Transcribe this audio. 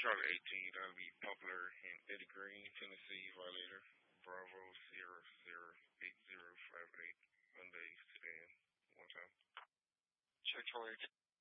Charlie 18, that'll be Popular in Eddie Green, Tennessee, Violator, Bravo Sierra Sierra 8058, Monday sedan, one time. Check Charlie